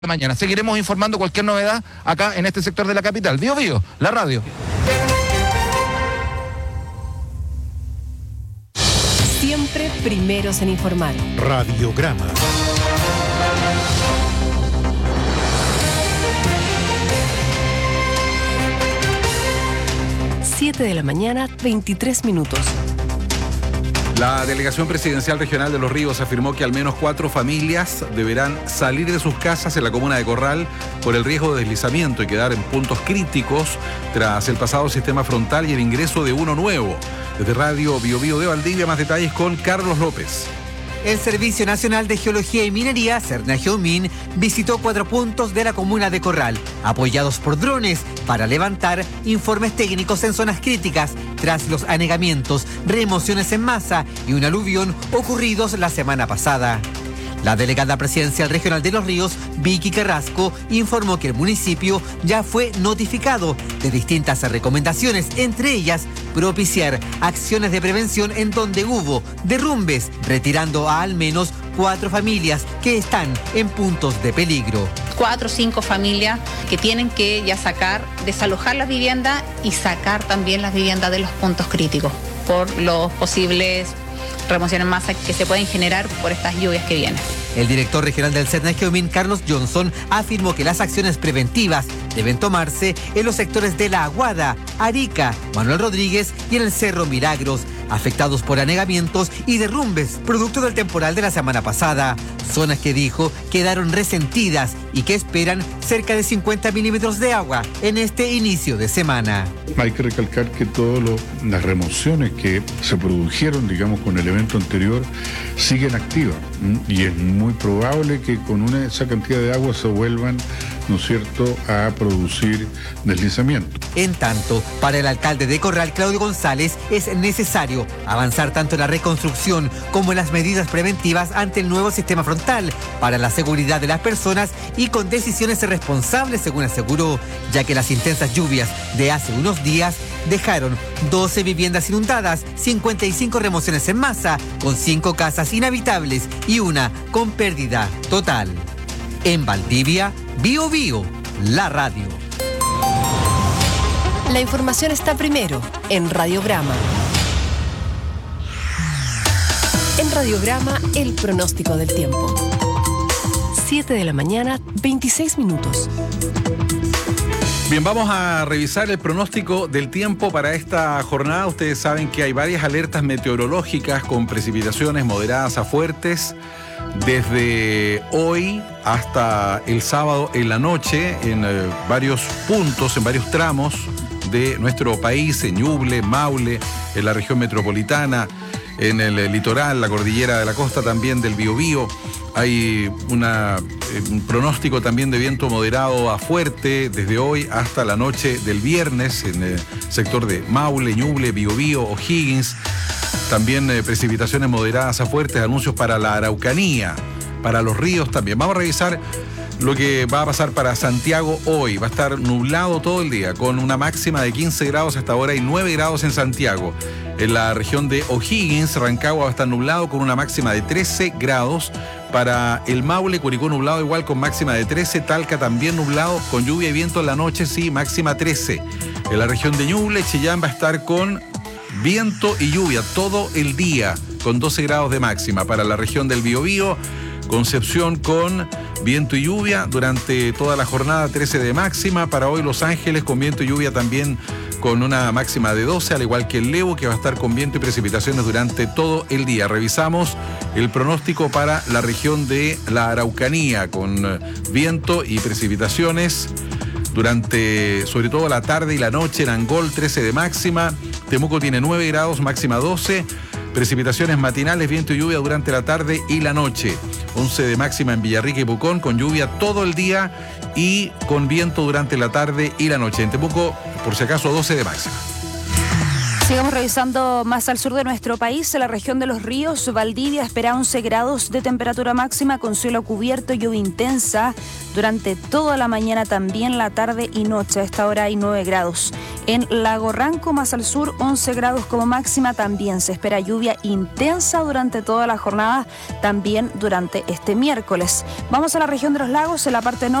Mañana seguiremos informando cualquier novedad acá en este sector de la capital. Bío Bío, la radio. Siempre primeros en informar. Radiograma. Siete de la mañana, 23 minutos. La Delegación Presidencial Regional de Los Ríos afirmó que al menos 4 familias deberán salir de sus casas en la comuna de Corral por el riesgo de deslizamiento y quedar en puntos críticos tras el pasado sistema frontal y el ingreso de uno nuevo. Desde Radio Bío Bío de Valdivia, más detalles con Carlos López. El Servicio Nacional de Geología y Minería, Cernageomin, visitó 4 puntos de la comuna de Corral, apoyados por drones, para levantar informes técnicos en zonas críticas tras los anegamientos, remociones en masa y un aluvión ocurridos la semana pasada. La delegada presidencial regional de Los Ríos, Vicky Carrasco, informó que el municipio ya fue notificado de distintas recomendaciones, entre ellas propiciar acciones de prevención en donde hubo derrumbes, retirando a al menos 4 familias que están en puntos de peligro. 4 o 5 familias que tienen que ya desalojar las viviendas y sacar también las viviendas de los puntos críticos por los posibles remociones en masa que se pueden generar por estas lluvias que vienen. El director regional del Cernageomin, Carlos Johnson, afirmó que las acciones preventivas deben tomarse en los sectores de La Aguada, Arica, Manuel Rodríguez y en el Cerro Milagros, afectados por anegamientos y derrumbes, producto del temporal de la semana pasada. Zonas que dijo quedaron resentidas y que esperan cerca de 50 milímetros de agua en este inicio de semana. Hay que recalcar que todas las remociones que se produjeron, digamos, con el evento anterior, siguen activas. Y es muy probable que con esa cantidad de agua se vuelvan, ¿no es cierto?, a producir deslizamiento. En tanto, para el alcalde de Corral, Claudio González, es necesario avanzar tanto en la reconstrucción como en las medidas preventivas ante el nuevo sistema frontal para la seguridad de las personas y con decisiones responsables, según aseguró, ya que las intensas lluvias de hace unos días dejaron 12 viviendas inundadas, 55 remociones en masa, con 5 casas inhabitables y una con pérdida total. En Valdivia, Bío Bío, la radio. La información está primero en Radiograma. En Radiograma, el pronóstico del tiempo. 7 de la mañana, 26 minutos. Bien, vamos a revisar el pronóstico del tiempo para esta jornada. Ustedes saben que hay varias alertas meteorológicas con precipitaciones moderadas a fuertes desde hoy hasta el sábado en la noche en varios puntos, en varios tramos de nuestro país, en Ñuble, Maule, en la región metropolitana, en el litoral, la cordillera de la costa también del Biobío. Hay un pronóstico también de viento moderado a fuerte desde hoy hasta la noche del viernes en el sector de Maule, Ñuble, Biobío, O'Higgins. También precipitaciones moderadas a fuertes, anuncios para la Araucanía, para los ríos también. Vamos a revisar lo que va a pasar para Santiago hoy. Va a estar nublado todo el día, con una máxima de 15 grados hasta ahora y 9 grados en Santiago. En la región de O'Higgins, Rancagua va a estar nublado con una máxima de 13 grados. Para el Maule, Curicó nublado igual con máxima de 13. Talca también nublado con lluvia y viento en la noche, sí, máxima 13. En la región de Ñuble, Chillán va a estar con viento y lluvia todo el día con 12 grados de máxima. Para la región del Biobío, Concepción con viento y lluvia durante toda la jornada, 13 de máxima. Para hoy Los Ángeles con viento y lluvia también con una máxima de 12, al igual que el Leo, que va a estar con viento y precipitaciones durante todo el día. Revisamos el pronóstico para la región de la Araucanía con viento y precipitaciones durante sobre todo la tarde y la noche. En Angol 13 de máxima, Temuco tiene 9 grados, máxima 12. Precipitaciones matinales, viento y lluvia durante la tarde y la noche. 11 de máxima en Villarrica y Pucón, con lluvia todo el día y con viento durante la tarde y la noche. En Temuco, por si acaso, 12 de máxima. Sigamos revisando más al sur de nuestro país, en la región de Los Ríos, Valdivia espera 11 grados de temperatura máxima con cielo cubierto, lluvia intensa durante toda la mañana, también la tarde y noche. A esta hora hay 9 grados. En Lago Ranco, más al sur, 11 grados como máxima. También se espera lluvia intensa durante toda la jornada, también durante este miércoles. Vamos a la región de los lagos, en la parte norte.